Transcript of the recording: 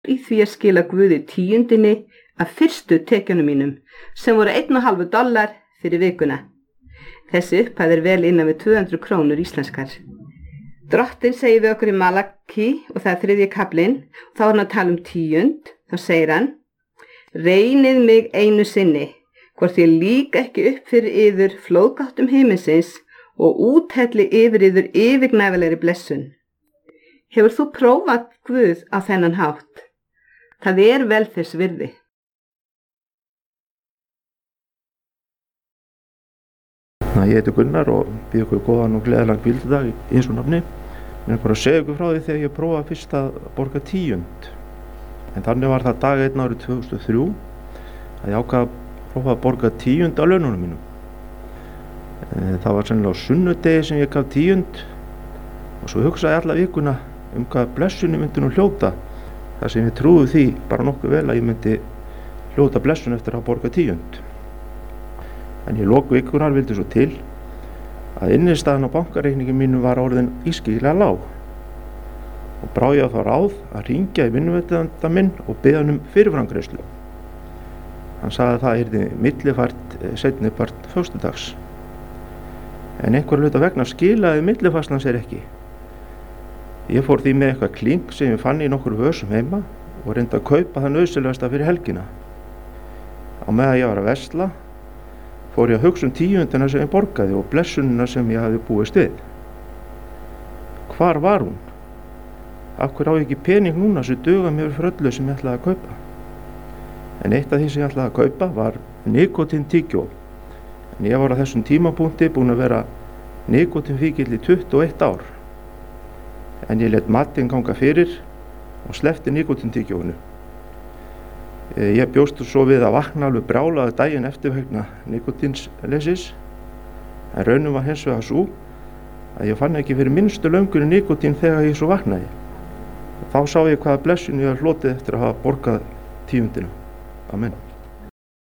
í því að skila Guði tíundinni af fyrstu tekjunum mínum, sem voru $1,5 fyrir vikuna. Þessi upphæð vel innan við 200 krónur íslenskar. Drottinn segir við okkur í Malaki, og það er 3. kaflinn, og þá er hann að tala tíund, þá segir hann: reynið mig einu sinni, hvort ég lík ekki upp fyrir yður flóðgáttum himinsins og úthelli yfir yður yfirgnæfilegri blessun. Hefur þú prófað Guð á þennan hátt? Það er vel þess virði. Ég heiti Gunnar og býð ykkur góðan og gleðilegan hvíldardag í Jesú nafni. Ég bara að segja ykkur frá því þegar ég prófaði fyrst að borga tíund. En þannig var það dag 1 árið 2003 að ég ákvað að prófa að borga tíund á laununum mínum. Það var sennilega á sunnudegi sem ég gaf tíund og svo hugsaði alla vikuna hvað blessunni myndi nú hljóta, þar sem ég trúði því bara nokkuð vel að ég myndi hljóta blessun eftir að borga tíund. En í lok vikunar vildi svo til að innistæðan á bankareikningi mínu var orðin ískyggilega lág og brá ég á þá ráð að hringja í vinnuveitanda minn og biðja hann fyrirframgreiðslu. Hann sagði að það yrði millifært seinni part föstudags. En einhverja hluta vegna skilaði millifærslan sér ekki. Ég fór því með eitthvað klink sem ég fann í nokkur vösum heima og reyndi að kaupa það nauðsynlegasta fyrir helgina. Á meðan ég var að versla fór ég að hugsa tíundina sem ég borgaði og blessunina sem ég hafði búist við. Hvar var hún? Af hverju á ég ekki pening núna sem duga mér fyrir öllu sem ég ætlaði að kaupa? En eitt af því sem ég ætlaði að kaupa var nikótíntyggjói. En ég var á þessum tímapunkti búinn að vera nikótínfíkill í 21 ár. En ég lét matinn ganga fyrir og sleppti nikótíntyggjóinu. Ég bjóst svo við að vakna alveg brjálaður daginn eftir vegna nikótínsleysis, en raunin var hins vegar sú að ég fann ekki fyrir minnstu löngun í nikótín þegar ég svo vaknaði. Þá sá ég hvaða blessun ég hafði hlotið eftir að hafa borgað tíundina. Amen.